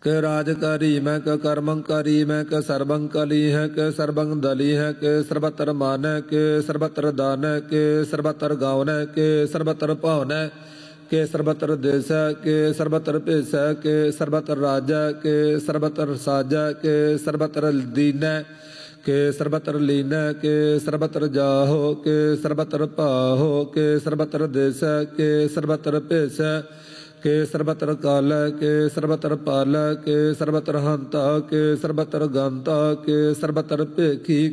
ਕਿ ਰਾਜਕਾਰੀ ਮੈਂ ਕਿ ਕਰਮੰਕਾਰੀ ਮੈਂ ਕਿ ਸਰਬੰਕਲੀ ਹੈ ਕਿ ਸਰਬੰਗ ਦਲੀ ਹੈ ਕਿ ਸਰਬਤਰ ਮਾਨ ਹੈ ਕਿ ਸਰਬਤਰ ਦਾਨ ਹੈ ਕਿ ਸਰਬਤਰ ਗਾਵਨ ਹੈ ਕਿ ਸਰਬਤਰ ਭਾਵਨ ਹੈ ਕਿ ਸਰਬਤਰ ਦੇਸ ਹੈ ਕਿ ਸਰਬਤਰ ਭੇਸ ਹੈ ਕਿ ਸਰਬਤਰ ਰਾਜਾ ਕਿ ਸਰਬਤਰ ਸਾਜਾ ਕਿ ਸਰਬਤਰ ਦੀਨ ਹੈ ਕਿ ਸਰਬਤਰ ਲੀਨ ਹੈ ਕਿ ਸਰਬਤਰ ਜਾਹੋ ਕਿ ਸਰਬਤਰ ਭਾਹੋ ਕਿ ਸਰਬਤਰ ਦੇਸ ਹੈ ਕਿ ਸਰਬਤਰ ਭੇਸ ਹੈ ਕਿ ਸਰਬਤਰ ਕਾਲ ਹੈ ਕਿ ਸਰਬਤਰ ਪਾਲ ਹੈ ਕਿ ਸਰਬਤਰ ਹੰਤਾ ਕਿ ਸਰਬਤਰ ਗੰਤਾ ਕਿ ਸਰਬਤਰ ਭੇਖੀ